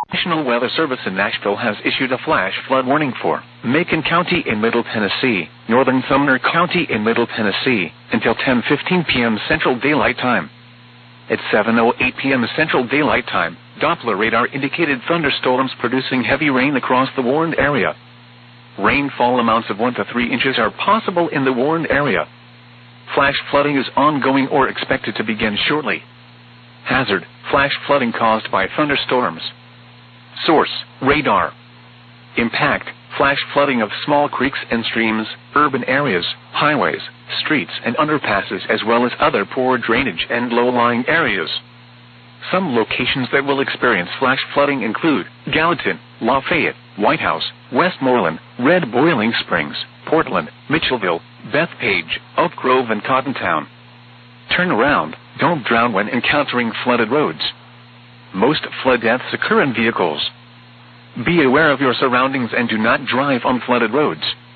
National Weather Service in Nashville has issued a flash flood warning for Macon County in Middle Tennessee, northern Sumner County in Middle Tennessee, until 10:15 p.m. Central Daylight Time. At 7:08 p.m. Central Daylight Time, Doppler radar indicated thunderstorms producing heavy rain across the warned area. Rainfall amounts of 1 to 3 inches are possible in the warned area. Flash flooding is ongoing or expected to begin shortly. Hazard: flash flooding caused by thunderstorms. Source: radar. Impact: flash flooding of small creeks and streams, urban areas, highways, streets and underpasses, as well as other poor drainage and low-lying areas. Some locations that will experience flash flooding include Gallatin, Lafayette, White House, Westmoreland, Red Boiling Springs, Portland, Mitchellville, Bethpage, Oak Grove and Cottontown. Turn around, don't drown when encountering flooded roads. Most flood deaths occur in vehicles. Be aware of your surroundings and do not drive on flooded roads.